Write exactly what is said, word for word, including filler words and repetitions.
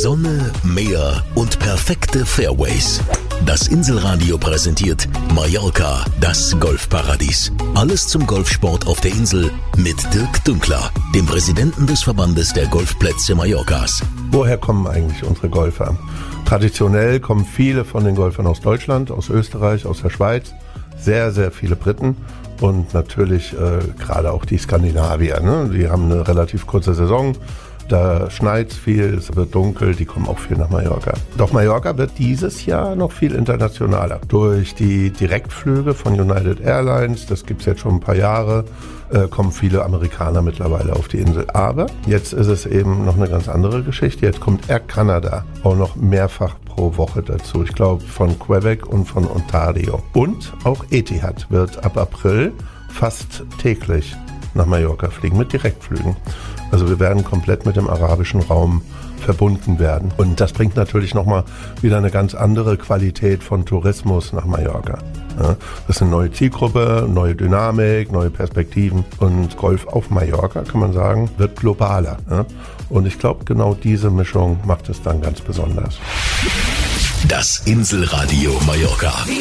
Sonne, Meer und perfekte Fairways. Das Inselradio präsentiert Mallorca, das Golfparadies. Alles zum Golfsport auf der Insel mit Dirk Dünkler, dem Präsidenten des Verbandes der Golfplätze Mallorcas. Woher kommen eigentlich unsere Golfer? Traditionell kommen viele von den Golfern aus Deutschland, aus Österreich, aus der Schweiz, sehr, sehr viele Briten und natürlich äh, gerade auch die Skandinavier. Ne? Die haben eine relativ kurze Saison. Da schneit's viel, es wird dunkel, die kommen auch viel nach Mallorca. Doch Mallorca wird dieses Jahr noch viel internationaler. Durch die Direktflüge von United Airlines, das gibt's jetzt schon ein paar Jahre, äh, kommen viele Amerikaner mittlerweile auf die Insel. Aber jetzt ist es eben noch eine ganz andere Geschichte. Jetzt kommt Air Canada auch noch mehrfach pro Woche dazu. Ich glaube von Quebec und von Ontario. Und auch Etihad wird ab April fast täglich nach Mallorca fliegen mit Direktflügen. Also wir werden komplett mit dem arabischen Raum verbunden werden. Und das bringt natürlich nochmal wieder eine ganz andere Qualität von Tourismus nach Mallorca. Ja, das ist eine neue Zielgruppe, neue Dynamik, neue Perspektiven. Und Golf auf Mallorca, kann man sagen, wird globaler. Ja? Und ich glaube, genau diese Mischung macht es dann ganz besonders. Das Inselradio Mallorca.